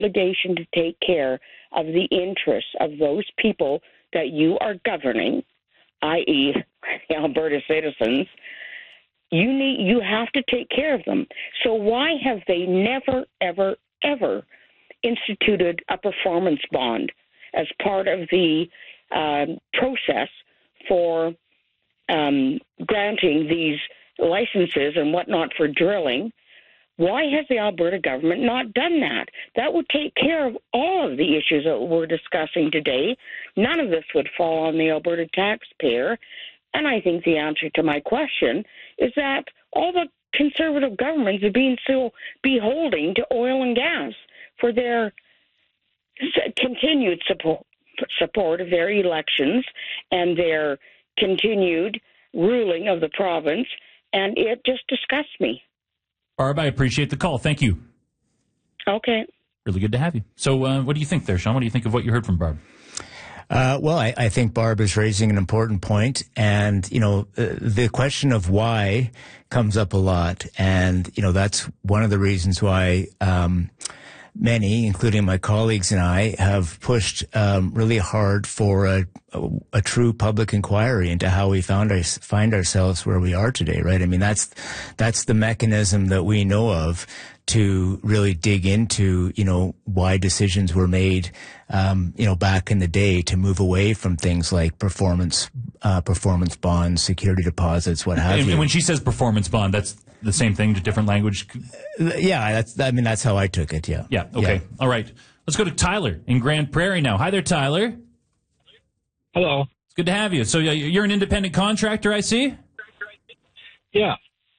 obligation to take care of the interests of those people that you are governing, i.e., Alberta citizens. You have to take care of them. So why have they never, ever, ever instituted a performance bond as part of the process for granting these licenses and whatnot for drilling? Why has the Alberta government not done that? That would take care of all of the issues that we're discussing today. None of this would fall on the Alberta taxpayer. And I think the answer to my question is that all the Conservative governments are being so beholden to oil and gas for their continued support of their elections and their continued ruling of the province, and it just disgusts me. Barb, I appreciate the call. Thank you. Okay. Really good to have you. So what do you think there, Sean? What do you think of what you heard from Barb? Well, I think Barb is raising an important point, and, the question of why comes up a lot, and, that's one of the reasons why many, including my colleagues and I, have pushed really hard for a true public inquiry into how we find ourselves where we are today, right? I mean, that's the mechanism that we know of to really dig into, why decisions were made, back in the day to move away from things like performance bonds, security deposits, what have you. And when she says performance bond, that's the same thing, to different language? Yeah, that's how I took it, yeah. Yeah, okay. Yeah. All right. Let's go to Tyler in Grand Prairie now. Hi there, Tyler. Hello. It's good to have you. So you're an independent contractor, I see? Yeah.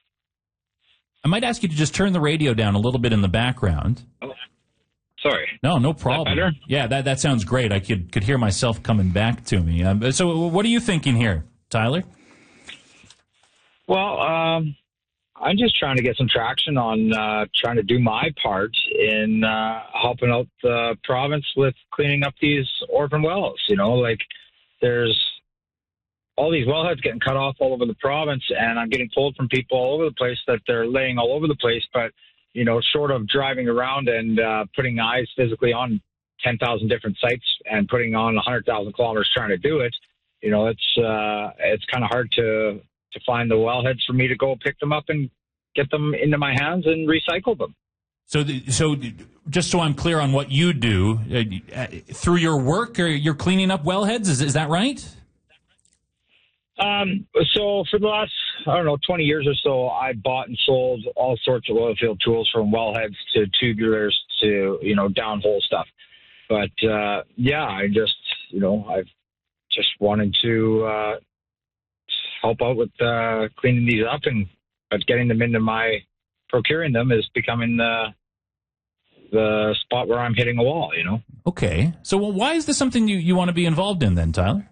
I might ask you to just turn the radio down a little bit in the background. Oh, sorry. No problem. Is that better? Yeah, that sounds great. I could hear myself coming back to me. So what are you thinking here, Tyler? Well, I'm just trying to get some traction on trying to do my part in helping out the province with cleaning up these orphan wells. There's all these wellheads getting cut off all over the province, and I'm getting told from people all over the place that they're laying all over the place. But, short of driving around and putting eyes physically on 10,000 different sites and putting on 100,000 kilometers trying to do it, it's kind of hard to find the wellheads for me to go pick them up and get them into my hands and recycle them. So just so I'm clear on what you do, through your work, you're cleaning up wellheads, is that right? So for the last, 20 years or so, I bought and sold all sorts of oil field tools, from wellheads to tubulars to, downhole stuff. But, I just, I've just wanted to help out with cleaning these up, but getting them into procuring them is becoming the spot where I'm hitting a wall, Okay. So why is this something you want to be involved in then, Tyler?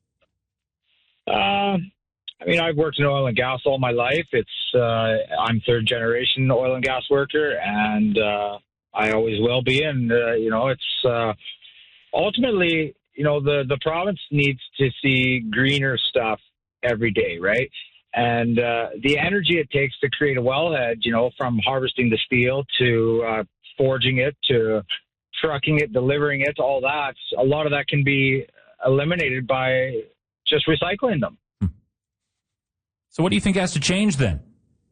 I've worked in oil and gas all my life. I'm third generation oil and gas worker, and I always will be. And, it's ultimately, the province needs to see greener stuff every day, right? And the energy it takes to create a wellhead, from harvesting the steel to forging it to trucking it, delivering it, all that, a lot of that can be eliminated by just recycling them. So what do you think has to change then?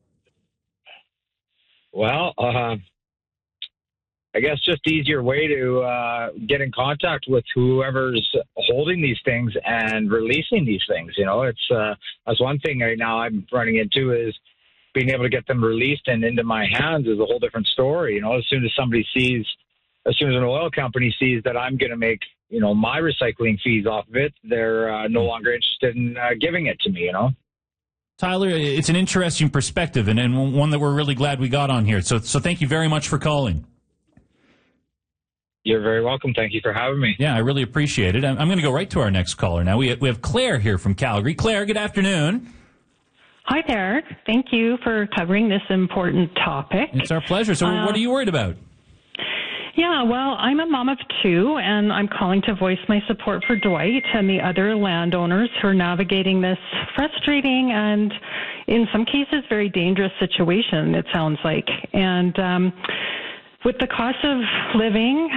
Well, I guess just easier way to get in contact with whoever's holding these things and releasing these things. That's one thing right now I'm running into, is being able to get them released and into my hands is a whole different story. As soon as an oil company sees that I'm going to make, my recycling fees off of it, they're no longer interested in giving it to me, Tyler, it's an interesting perspective and one that we're really glad we got on here. So thank you very much for calling. You're very welcome. Thank you for having me. Yeah, I really appreciate it. I'm going to go right to our next caller now. We have Claire here from Calgary. Claire, good afternoon. Hi there. Thank you for covering this important topic. It's our pleasure. So what are you worried about? Yeah, well, I'm a mom of two, and I'm calling to voice my support for Dwight and the other landowners who are navigating this frustrating and, in some cases, very dangerous situation, it sounds like. And With the cost of living